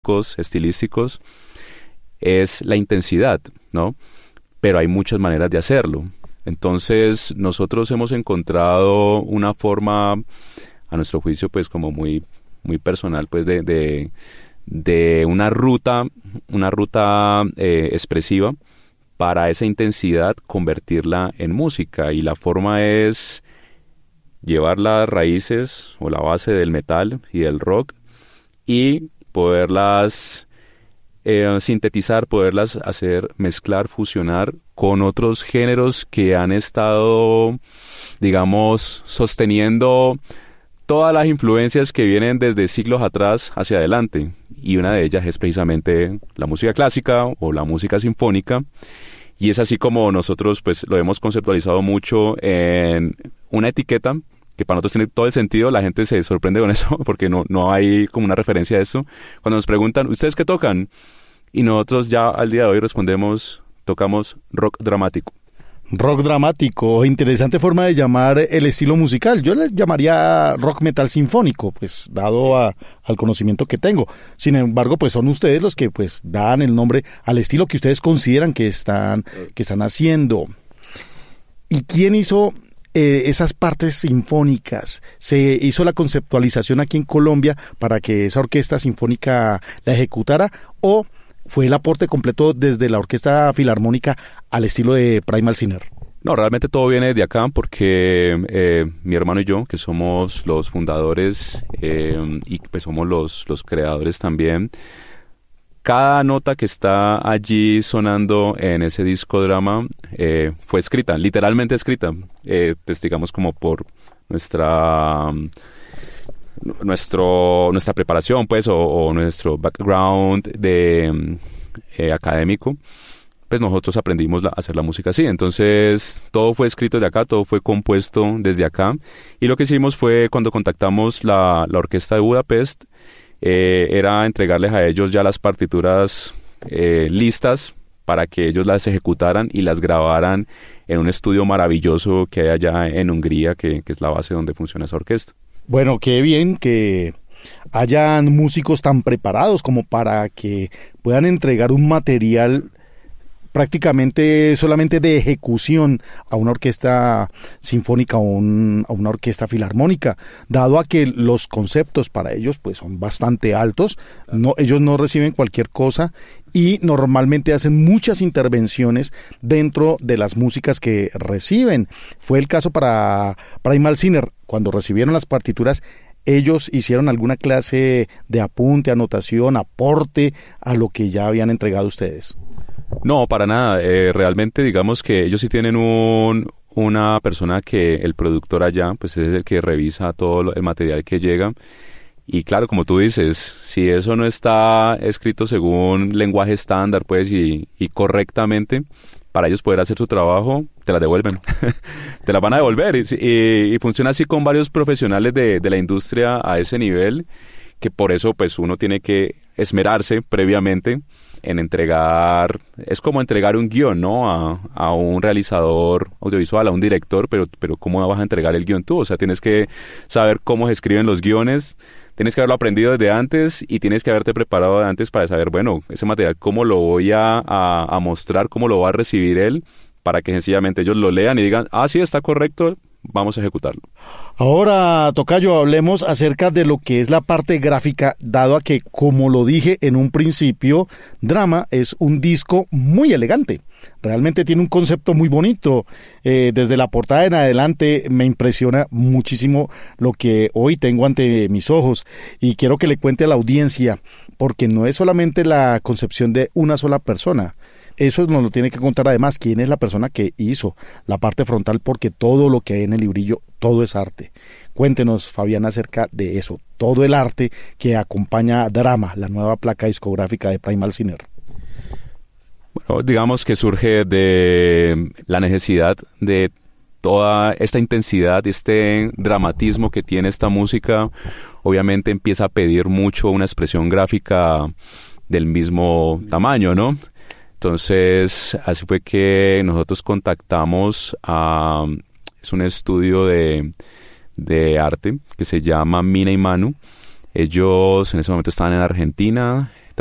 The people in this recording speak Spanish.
estilísticos, es la intensidad, ¿no? Pero hay muchas maneras de hacerlo. Entonces, nosotros hemos encontrado una forma, a nuestro juicio, pues como muy, muy personal, pues de una ruta expresiva para esa intensidad, convertirla en música. Y la forma es llevar las raíces o la base del metal y del rock y poderlas sintetizar, poderlas hacer, mezclar, fusionar con otros géneros que han estado, digamos, sosteniendo todas las influencias que vienen desde siglos atrás hacia adelante. Y una de ellas es precisamente la música clásica o la música sinfónica. Y es así como nosotros pues lo hemos conceptualizado mucho en una etiqueta que para nosotros tiene todo el sentido. La gente se sorprende con eso porque no hay como una referencia a eso. Cuando nos preguntan, ¿ustedes qué tocan? Y nosotros ya al día de hoy respondemos, tocamos rock dramático. Rock dramático, interesante forma de llamar el estilo musical. Yo le llamaría rock metal sinfónico, pues dado al conocimiento que tengo. Sin embargo, pues son ustedes los que pues dan el nombre al estilo que ustedes consideran que están haciendo. ¿Y quién hizo esas partes sinfónicas? ¿Se hizo la conceptualización aquí en Colombia para que esa orquesta sinfónica la ejecutara o fue el aporte completo desde la Orquesta Filarmónica al estilo de Primal Sinner? No, realmente todo viene de acá porque mi hermano y yo, que somos los fundadores y pues somos los creadores también, cada nota que está allí sonando en ese disco drama fue escrita, literalmente escrita, pues digamos como por nuestra preparación, pues, o nuestro background de académico, pues nosotros aprendimos a hacer la música así. Entonces, todo fue escrito de acá, todo fue compuesto desde acá. Y lo que hicimos fue, cuando contactamos la orquesta de Budapest, era entregarles a ellos ya las partituras listas para que ellos las ejecutaran y las grabaran en un estudio maravilloso que hay allá en Hungría, que es la base donde funciona esa orquesta. Bueno, qué bien que hayan músicos tan preparados como para que puedan entregar un material prácticamente solamente de ejecución a una orquesta sinfónica o a una orquesta filarmónica, dado a que los conceptos para ellos pues son bastante altos. Ellos no reciben cualquier cosa y normalmente hacen muchas intervenciones dentro de las músicas que reciben. Fue el caso para Primal Sinner. Cuando recibieron las partituras, ellos hicieron alguna clase de apunte, anotación, aporte a lo que ya habían entregado ustedes. No, para nada. Realmente digamos que ellos sí tienen una persona que el productor allá, pues es el que revisa todo el material que llega. Y claro, como tú dices, si eso no está escrito según lenguaje estándar, pues, y correctamente, para ellos poder hacer su trabajo, te la devuelven. Te la van a devolver. Y funciona así con varios profesionales de la industria a ese nivel, que por eso, pues, uno tiene que esmerarse previamente en entregar, es como entregar un guión, ¿no? A un realizador audiovisual, a un director, pero ¿cómo vas a entregar el guión tú? O sea, tienes que saber cómo se escriben los guiones, tienes que haberlo aprendido desde antes y tienes que haberte preparado de antes para saber, bueno, ese material, ¿cómo lo voy a mostrar? ¿Cómo lo va a recibir él? Para que sencillamente ellos lo lean y digan, sí, está correcto, vamos a ejecutarlo. Ahora, tocayo, hablemos acerca de lo que es la parte gráfica, dado a que, como lo dije en un principio, Drama es un disco muy elegante. Realmente tiene un concepto muy bonito. Desde la portada en adelante me impresiona muchísimo lo que hoy tengo ante mis ojos. Y quiero que le cuente a la audiencia, porque no es solamente la concepción de una sola persona. Eso nos lo tiene que contar además quién es la persona que hizo la parte frontal, porque todo lo que hay en el librillo, todo es arte. Cuéntenos, Fabián, acerca de eso, todo el arte que acompaña a Drama, la nueva placa discográfica de Primal Sinner. Bueno, digamos que surge de la necesidad de toda esta intensidad, este dramatismo que tiene esta música. Obviamente empieza a pedir mucho una expresión gráfica del mismo tamaño, ¿no? Entonces, así fue que nosotros contactamos es un estudio de arte que se llama Mina y Manu. Ellos en ese momento estaban en Argentina,